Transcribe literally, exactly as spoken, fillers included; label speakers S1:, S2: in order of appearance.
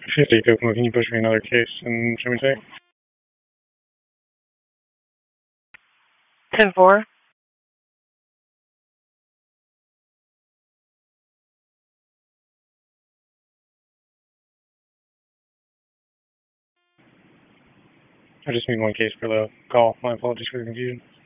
S1: fifty, Kokomo, can you push me another case and show me take?
S2: ten four.
S1: I just need one case for the call. My apologies for the confusion.